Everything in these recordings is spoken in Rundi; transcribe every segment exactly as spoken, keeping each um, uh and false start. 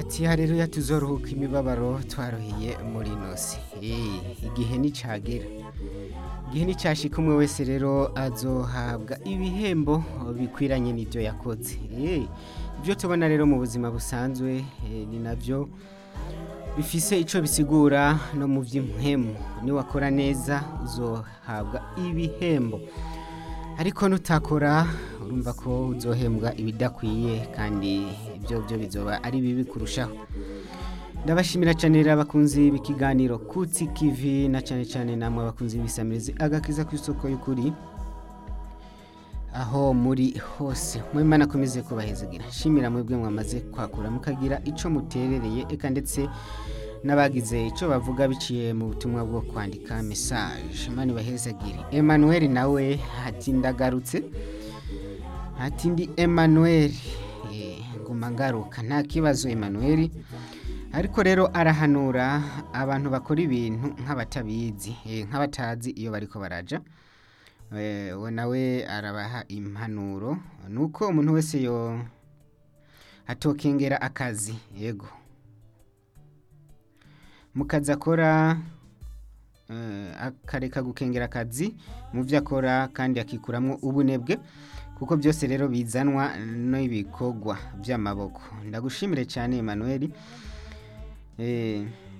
ati haleluya tuzoruhuka imibabaro twaruhiye muri nosi igihe nicagera igihe nicashika umwe wese rero azohabwa ibihembo bikwiranye n'ibyo yakoze ibyo tubona rero mu buzima busanzwe ni navyo bifise ico bisigura no mu vy'impwemu ni wakora neza uzohabwa ibihembo ariko nutakora urumva ko uzohembwa ibidakwiye kandi ibyo byo bizoba ari bibi kurushaho. Ndabashimira cyane rero abakunzi b'ikiganiro Kutsi Kivi na cyane cyane namwe abakunzi bisamirize agakiza ku isoko y'ukuri aho muri hose mwimana akomeze kubahezagira. Shimira mwebwe mwamaze kwakura mukagira ico muterereye eka ndetse nabagize ico bavuga biciye mu butumwa bwo kwandika message. Mani bahezagire. Emmanuel nawe ati ndagarutse. Ati ndi Emmanuel eh nguma ngaruka nta kibazo Emmanuel. Ariko rero arahanura abantu bakora ibintu nk'abatabizi eh nk'abatazi iyo bariko baraja. Eh we nawe arabaha impanuro nuko umuntu wese yo atokengera akazi yego. Mukazi akora uh, akareka gukengera akazi mu byo akora kandi akikuramwo ubunebwe kuko byose rero bizanwa no ibikogwa by'amaboko. Ndagushimire cyane Emmanuel. Eh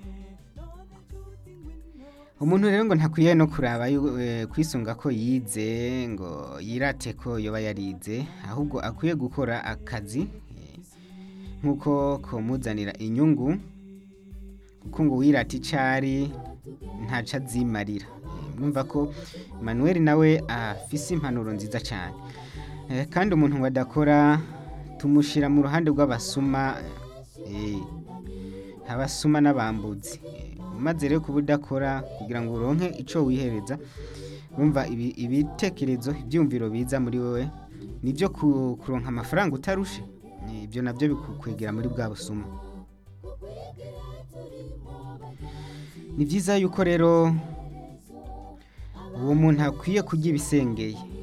umuntu rero ngo ntakwiye no kuraba uh, kwisunga ko yize ngo yirate ko yoba yarize ahubwo akwiye gukora akazi eh, nkuko komuzanira inyungu kuko ngo wirata icari ntaca zimarira. Mwumva ko Emmanuel nawe afise impanuro nziza cyane eh, kandi umuntu wadakora tumushira mu ruhande rw'abasuma eh abasuma n'abambuzi umaze rero kubudakora kugira ngo uronke ico wihereza. Mwumva ibi ibitekerezo ibyumviro biza muri wewe nivyo kuronka amafaranga utarushe ibyo navyo bikukwegera muri bwa busuma. Ni byiza yuko rero uwo muntu akwiye kujya ibisengeye